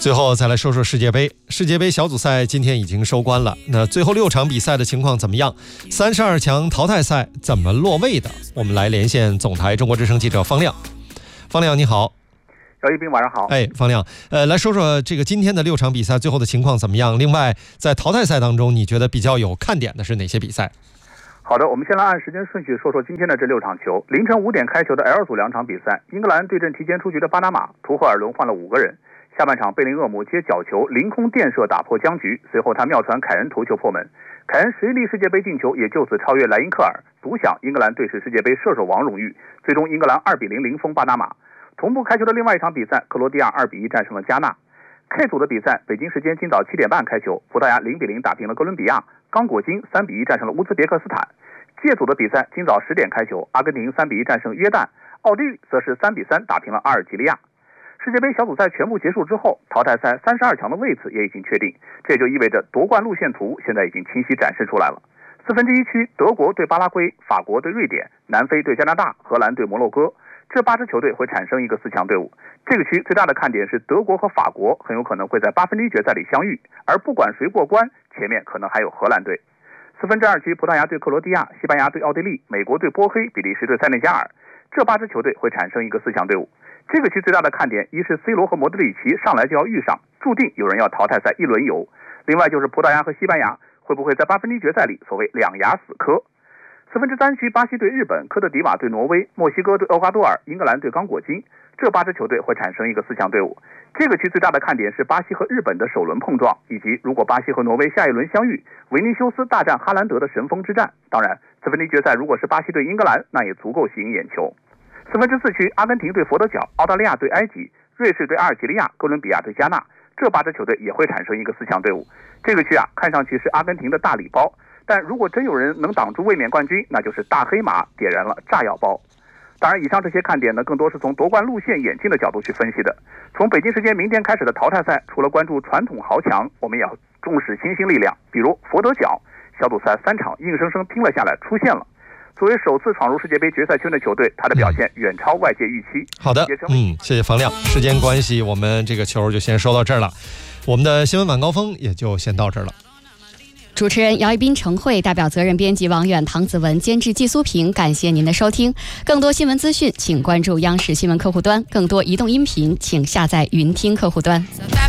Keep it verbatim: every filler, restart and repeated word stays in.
最后再来说说世界杯。世界杯小组赛今天已经收官了，那最后六场比赛的情况怎么样？三十二强淘汰赛怎么落位的？我们来连线总台中国之声记者方亮。方亮你好。 姚一斌晚上好。 哎，方亮，呃，来说说这个今天的六场比赛最后的情况怎么样？另外，在淘汰赛当中，你觉得比较有看点的是哪些比赛？ 好的，我们先来按时间顺序说说今天的这六场球。凌晨五点开球的 L 组两场比赛，英格兰对阵提前出局的巴拿马，图赫尔轮换了五个人。下半场贝林厄姆接角球凌空垫射打破僵局，随后他妙传凯恩头球破门，凯恩十一粒世界杯进球也就此超越莱因克尔，独享英格兰队史世界杯射手王荣誉。最终英格兰二比零零封巴拿马。同步开球的另外一场比赛，克罗地亚二比一战胜了加纳。K 组的比赛，北京时间今早七点半开球，葡萄牙零比零打平了哥伦比亚，刚果金三比一战胜了乌兹别克斯坦。J 组的比赛今早十点开球，阿根廷三比一战胜约旦，奥地利则是三比三打平了阿尔及利亚。世界杯小组赛全部结束之后，淘汰赛三十二强的位次也已经确定，这就意味着夺冠路线图现在已经清晰展示出来了。四分之一区，德国对巴拉圭，法国对瑞典，南非对加拿大，荷兰对摩洛哥。这八支球队会产生一个四强队伍。这个区最大的看点是德国和法国很有可能会在八分之一决赛里相遇，而不管谁过关，前面可能还有荷兰队。四分之二区，葡萄牙对克罗地亚，西班牙对奥地利，美国对波黑，比利时对塞内加尔。这八支球队会产生一个四强队伍。这个区最大的看点，一是 C 罗和莫德里奇上来就要遇上，注定有人要淘汰赛一轮游；另外就是葡萄牙和西班牙会不会在八分之一决赛里所谓两牙死磕。四分之三区，巴西对日本，科特迪瓦对挪威，墨西哥对厄瓜多尔，英格兰对刚果金。这八支球队会产生一个四强队伍。这个区最大的看点是巴西和日本的首轮碰撞，以及如果巴西和挪威下一轮相遇，维尼修斯大战哈兰德的神锋之战。当然，四分之一决赛如果是巴西对英格兰，那也足够吸引眼球。四分之四区，阿根廷对佛得角，澳大利亚对埃及，瑞士对阿尔及利亚，哥伦比亚对加纳。这八支球队也会产生一个四强队伍。这个区啊，看上去是阿根廷的大礼包。但如果真有人能挡住卫冕冠军，那就是大黑马点燃了炸药包。当然，以上这些看点呢，更多是从夺冠路线演进的角度去分析的。从北京时间明天开始的淘汰赛，除了关注传统豪强，我们也要重视新兴力量，比如佛得角，小组赛三场硬生生拼了下来，出现了。作为首次闯入世界杯决赛圈的球队，他的表现远超外界预期。 好的，嗯，谢谢方亮。时间关系，我们这个球就先说到这儿了，我们的新闻晚高峰也就先到这儿了。 主持人姚一斌、程慧，代表责任编辑王远、唐子文，监制季苏平，感谢您的收听。更多新闻资讯，请关注央视新闻客户端；更多移动音频，请下载云听客户端。